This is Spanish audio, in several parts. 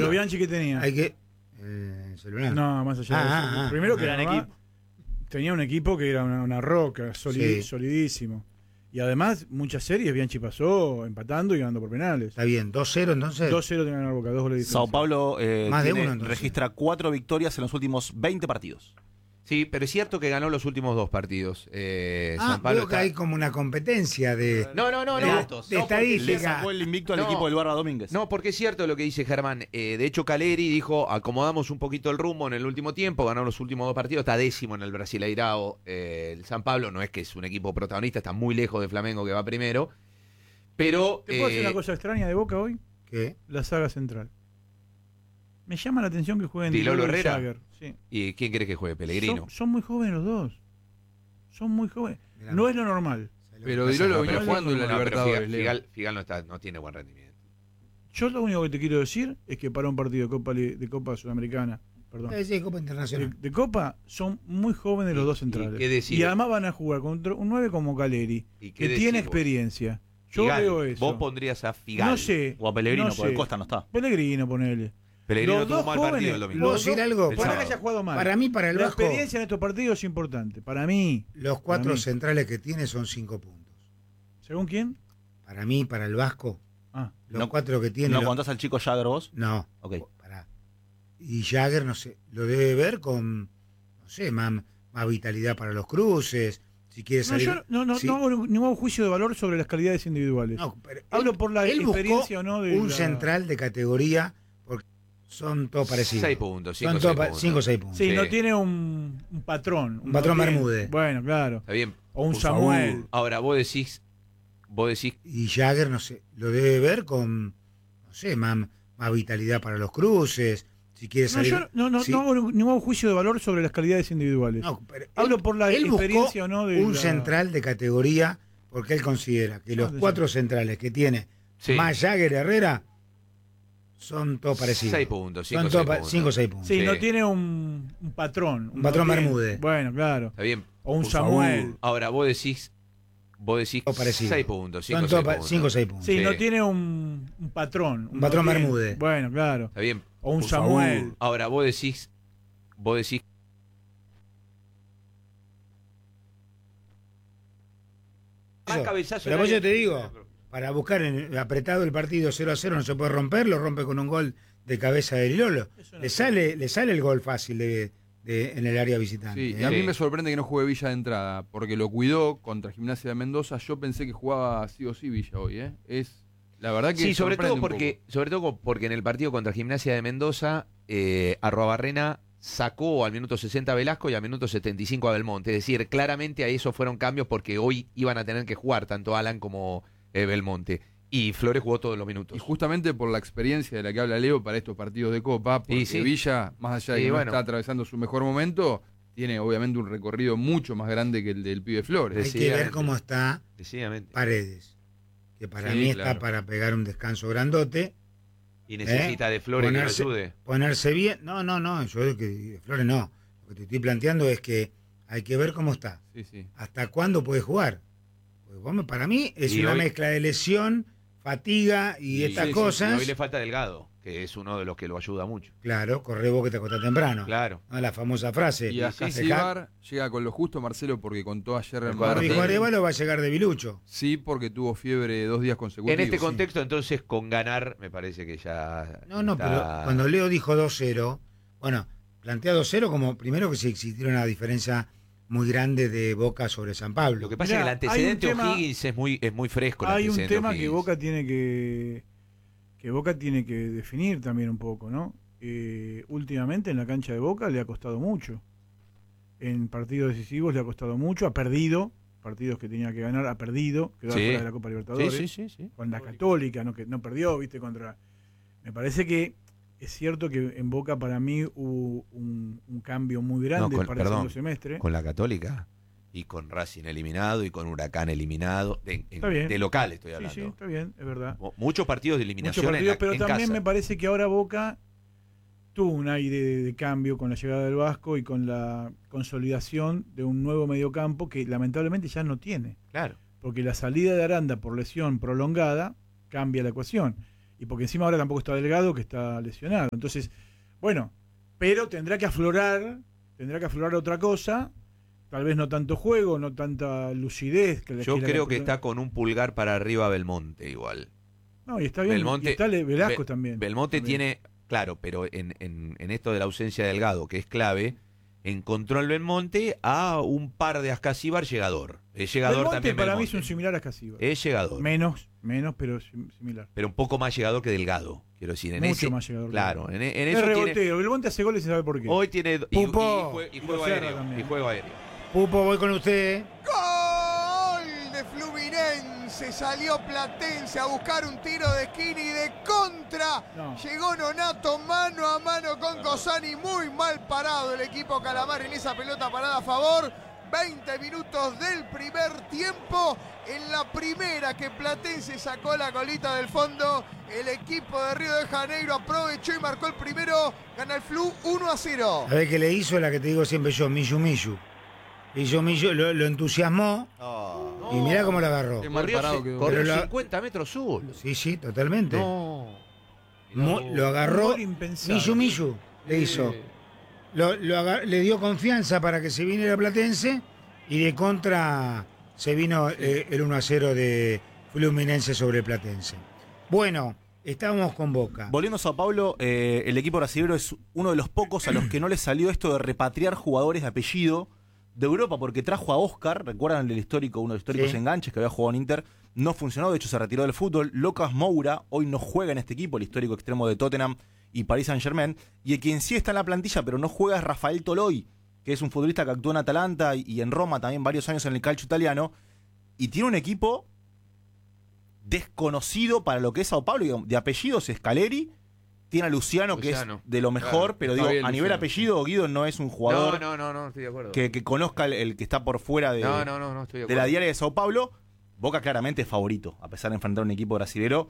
Pero Bianchi, ¿qué tenía? Hay que... celular. No, más allá de eso. Primero que tenía un equipo que era una roca, solidísimo. Y además, muchas series Bianchi pasó empatando y ganando por penales. Está bien, 2-0 entonces. 2-0 tiene que ganar Boca, 2 goles de diferencia. Sao Paulo Más de uno, registra 4 victorias en los últimos 20 partidos. Sí, pero es cierto que ganó los últimos 2 partidos. San Pablo veo que hay como una competencia de... No. De estadística. Le sacó el invicto al equipo del Barra Domínguez. No, porque es cierto lo que dice Germán. De hecho, Caleri dijo, acomodamos un poquito el rumbo en el último tiempo, ganó los últimos 2 partidos, está 10º en el Brasileirao. El San Pablo no es que es un equipo protagonista, está muy lejos de Flamengo que va primero. Pero... ¿Te puedo decir una cosa extraña de Boca hoy? ¿Qué? La saga central. Me llama la atención que jueguen Dilolo Herrera. Jagger. Sí. ¿Y quién crees que juegue? Pellegrino. Son muy jóvenes los dos. Son muy jóvenes. No es lo normal. Pero Dilolo venía jugando en la Libertadores. Figal no tiene buen rendimiento. Yo lo único que te quiero decir es que para un partido de Copa Sudamericana, perdón, Sí, Copa Internacional. de Copa, son muy jóvenes los dos centrales. ¿qué decir? Y además van a jugar contra un 9 como Caleri, ¿Y que qué tiene decís vos? experiencia. Yo Figal, veo eso. Vos pondrías a Figal. No sé. O a Pellegrino, no porque sé. Costa no está. Pellegrino, ponele. Pellegrino Los tuvo dos mal jóvenes, partido el domingo. ¿Puedo decir algo? El Para que sábado. haya jugado mal. Para mí, para el La Vasco, experiencia en estos partidos es importante. Para mí. los 4 Para mí. centrales que tiene son 5 puntos. ¿Según quién? Para mí, para el Vasco, Ah. los 4 que tiene... ¿No contás al chico Jagger vos? No. Ok. Pará. Y Jagger, no sé, lo debe ver con, no sé, más vitalidad para los cruces, si quiere No, salir... yo no hago ningún juicio de valor sobre las calidades individuales. No, pero Hablo él- por la él buscó experiencia o no de un central de categoría, porque son todos parecidos. 6 puntos, Son 5 todos 6 puntos. 5 o 6 puntos. Sí, Sí. no tiene un patrón. Un patrón no tiene- Bermúdez. Bueno, claro. Está bien. O un Por Samuel. favor. Ahora, vos decís Y Jagger, no sé, lo debe ver con, no sé, más vitalidad para los cruces, si quiere No, salir... yo no si- hago ningún juicio de valor sobre las calidades individuales. no, pero Hablo por la él buscó experiencia o no de un la- central de categoría, porque él considera que los Ah, de 4 centrales que tiene Sí. más Jagger Herrera son todos parecidos. 6 puntos, Son 5 todos 6 puntos. 5 o 6 puntos. Sí, Sí. no tiene un patrón. Un patrón no tiene- Bermúdez. Bueno, claro. Está bien. O un Por Samuel. favor. Ahora, vos decís Todos parecidos. 6 puntos, 5 Son 6 todos puntos. 5 o 6 puntos. Sí, Sí. no tiene un patrón. Un patrón no tiene- Bermúdez. Bueno, claro. Está bien. O un Por Samuel. favor. Ahora, vos decís Eso. cabezazo Pero en vos área. yo te digo, para buscar apretado el partido 0-0 no se puede romper, lo rompe con un gol de cabeza de Lolo. Eso no Le sé. sale el gol fácil en el área visitante. Sí, y ¿eh? a mí Sí. me sorprende que no juegue Villa de entrada, porque lo cuidó contra Gimnasia de Mendoza. Yo pensé que jugaba sí o sí Villa hoy, ¿eh? Es la verdad que Sí, sobre sorprende todo porque en el partido contra Gimnasia de Mendoza, Arruabarrena sacó al minuto 60 a Velasco y al minuto 75 a Belmonte. Es decir, claramente a eso fueron cambios porque hoy iban a tener que jugar tanto Alan como Belmonte. Y Flores jugó todos los minutos. Y justamente por la experiencia de la que habla Leo para estos partidos de Copa, porque Y sí. Villa, más allá de Y que bueno. no está atravesando su mejor momento, tiene obviamente un recorrido mucho más grande que el del pibe Flores. Hay que ver decididamente. cómo está Decididamente. Paredes, que para Sí, mí claro. está para pegar un descanso grandote, Y necesita de Flores que lo ayude. ponerse bien. No, yo digo que de Flores no. Lo que te estoy planteando es que hay que ver cómo está. Sí, sí. ¿Hasta cuándo puede jugar? Porque, bueno, para mí es Y una hoy- mezcla de lesión, fatiga y estas sí, sí, Y cosas. hoy le falta Delgado, que es uno de los que lo ayuda mucho. Claro, corre vos que te acostás temprano. Claro. ¿No? La famosa frase. Y acá Dejá- Sibar llega con lo justo, Marcelo, porque contó ayer en Cuando dijo Martín. Arevalo va a llegar de Bilucho. Sí, porque tuvo fiebre 2 días consecutivos. En este Sí. contexto, entonces, con ganar, me parece que ya. No, está- pero cuando Leo dijo 2-0, bueno, plantea 2-0 como primero que si existiera una diferencia muy grande de Boca sobre San Pablo. Lo que pasa Mirá, es que el antecedente hay un tema- O'Higgins es muy fresco. el Hay un antecedente tema que O'Higgins. Boca tiene que definir también un poco, ¿no? Últimamente en la cancha de Boca le ha costado mucho. En partidos decisivos le ha costado mucho, ha perdido partidos que tenía que ganar, ha perdido, quedó Sí. fuera de la Copa Libertadores. Sí. Con la Católica, no, que no perdió, viste, contra. Me parece que es cierto que en Boca para mí hubo un cambio muy grande No, para el perdón, segundo semestre. Con la Católica y con Racing eliminado y con Huracán eliminado. Está bien. De local estoy Sí, hablando. sí, está bien, es verdad. Muchos partidos de Muchos eliminación partidos, pero en también casa. me parece que ahora Boca tuvo un aire de cambio con la llegada del Vasco y con la consolidación de un nuevo mediocampo que lamentablemente ya no tiene. Claro. Porque la salida de Aranda por lesión prolongada cambia la ecuación. y porque encima ahora tampoco está Delgado, que está lesionado. Entonces, bueno, pero tendrá que aflorar otra cosa, tal vez no tanto juego, no tanta lucidez. Yo creo que está con un pulgar para arriba Belmonte igual. No, y está bien, Belmonte, y está Velasco también. Belmonte también tiene, claro, pero en esto de la ausencia de Delgado, que es clave, encontró en Belmonte a un par de Ascasíbar llegador. Es llegador Belmonte también para Belmonte. mí es un similar a Ascasíbar. Es llegador. Menos, pero similar. Pero un poco más llegador que Delgado, quiero decir. En Mucho ese, más llegador. Claro, en Es eso reboteo. tiene... Belmonte hace goles y sabe por qué. Hoy tiene... Pupo. Y juego aéreo. también. Y juego aéreo. Pupo, voy con usted. ¡Gol de Fluminense! Salió Platense a buscar un tiro de esquina y de contra. No. Llegó Nonato mano a mano con Cosani. Muy mal parado el equipo Calamar en esa pelota parada a favor. 20 minutos del primer tiempo. En la primera que Platense sacó la colita del fondo, el equipo de Río de Janeiro aprovechó y marcó el primero. Gana el Flu 1-0. A ver qué le hizo la que te digo siempre yo, Millu. Millu lo entusiasmó y mirá cómo lo agarró. Qué mal parado quedó. Corrió Pero 50 metros solo. Sí, totalmente. No. Lo agarró. Un gol impensable. Millu le hizo. Le dio confianza para que se viniera Platense y de contra se vino el 1-0 de Fluminense sobre Platense. Bueno, estábamos con Boca. Volviendo a Sao Paulo, el equipo brasileño es uno de los pocos a los que no les salió esto de repatriar jugadores de apellido de Europa, porque trajo a Oscar, recuerdan el histórico, uno de los históricos Sí. enganches que había jugado en Inter, no funcionó, de hecho se retiró del fútbol. Lucas Moura hoy no juega en este equipo, el histórico extremo de Tottenham y Paris Saint-Germain, y el quien sí está en la plantilla pero no juega es Rafael Toloi, que es un futbolista que actuó en Atalanta y en Roma también varios años en el calcio italiano, y tiene un equipo desconocido para lo que es Sao Paulo, digamos, de apellidos Scaleri. Tiene a Luciano, que es Luciano, de lo mejor, claro, pero está digo, bien, a nivel Luciano. apellido, Guido no es un jugador No, estoy de acuerdo. que conozca el que está por fuera de, No, estoy de de la acuerdo. diaria de Sao Paulo. Boca claramente es favorito, a pesar de enfrentar a un equipo brasilero.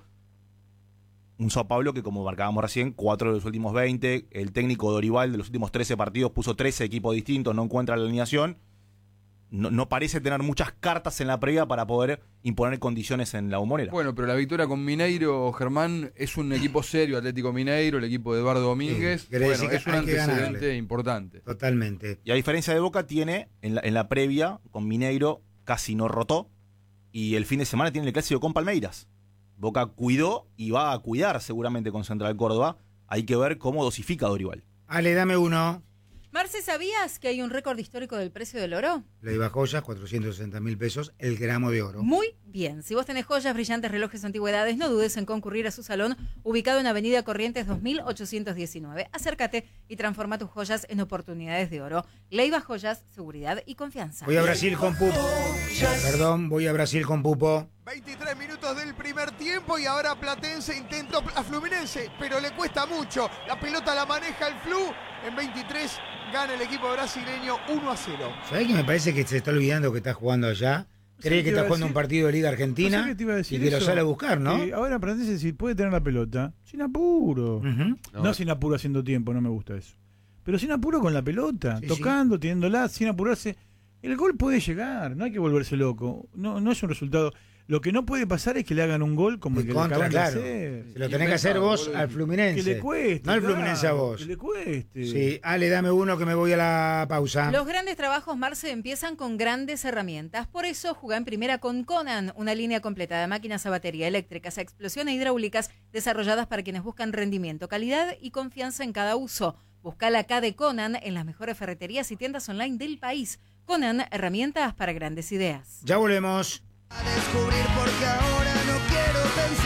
Un Sao Paulo que, como marcábamos recién, 4 de los últimos 20. El técnico Dorival de los últimos 13 partidos puso 13 equipos distintos, no encuentra la alineación. No parece tener muchas cartas en la previa para poder imponer condiciones en la Bombonera. Bueno, pero la victoria con Mineiro, Germán, es un equipo serio, Atlético Mineiro, el equipo de Eduardo Domínguez. Sí, quiere Bueno, decir que es un hay que antecedente ganarle. importante. Totalmente. Y a diferencia de Boca, tiene en la previa, con Mineiro, casi no rotó. Y el fin de semana tiene el clásico con Palmeiras. Boca cuidó y va a cuidar seguramente con Central Córdoba. Hay que ver cómo dosifica Dorival. Ale, dame uno. Marce, ¿sabías que hay un récord histórico del precio del oro? Le iba joyas, 460.000 pesos el gramo de oro. Muy bien. Si vos tenés joyas, brillantes, relojes o antigüedades, no dudes en concurrir a su salón, ubicado en Avenida Corrientes 2819. Acércate y transforma tus joyas en oportunidades de oro. Leiva Joyas, seguridad y confianza. Voy a Brasil con Pupo. Perdón, voy a Brasil con Pupo. 23 minutos del primer tiempo y ahora Platense intentó a Fluminense, pero le cuesta mucho. La pelota la maneja el Flu. En 23 gana el equipo brasileño 1-0. ¿Sabés que me parece que se está olvidando que está jugando allá? Cree que está jugando un partido de Liga Argentina ¿Sabés qué te iba a y decir que lo eso? sale a buscar, ¿no? Ahora Platense si puede tener la pelota, sin apuro. Ujú. No sin apuro haciendo tiempo, no me gusta eso. Pero sin apuro con la pelota, Sí, tocando, teniéndola, sin apurarse. El gol puede llegar, no hay que volverse loco. No es un resultado. Lo que no puede pasar es que le hagan un gol como el De que contra, le acaban claro. de hacer. Se lo tenés que hacer vos al Fluminense. Que le cueste. No al claro, Fluminense a vos. Que le cueste. Sí, Ale, dame uno que me voy a la pausa. Los grandes trabajos, Marce, empiezan con grandes herramientas. Por eso, jugá en primera con Conan, una línea completa de máquinas a batería, eléctricas, a explosión e hidráulicas desarrolladas para quienes buscan rendimiento, calidad y confianza en cada uso. Busca la K de Conan en las mejores ferreterías y tiendas online del país. Conan, herramientas para grandes ideas. Ya volvemos. A descubrir porque ahora no quiero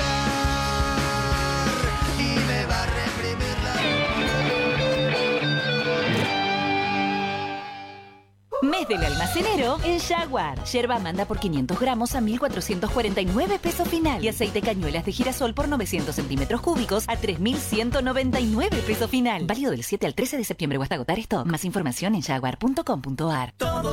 pensar y me va a reprimir la... Mes del almacenero en Jaguar. Yerba manda por 500 gramos a 1.449 pesos final. Y aceite cañuelas de girasol por 900 centímetros cúbicos a 3.199 pesos final. Válido del 7 al 13 de septiembre o hasta agotar stock. Más información en jaguar.com.ar. Todo